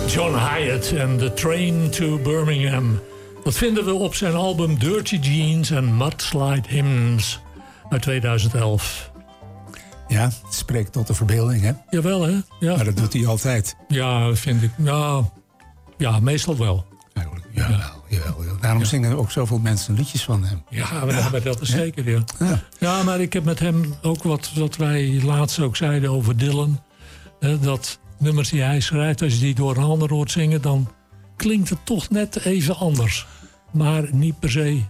John Hyatt en The Train to Birmingham. Dat vinden we op zijn album Dirty Jeans and Mudslide Hymns uit 2011. Ja, het spreekt tot de verbeelding, hè? Jawel, hè? Ja. Maar dat doet hij altijd. Ja, vind ik. Nou, ja, meestal wel. Eigenlijk, jawel. Daarom zingen ook zoveel mensen liedjes van hem. Ja, maar dat is zeker, ja. Ja, maar ik heb met hem ook wat wij laatst ook zeiden over Dylan. Dat nummers die hij schrijft, als je die door een ander hoort zingen, dan klinkt het toch net even anders. Maar niet per se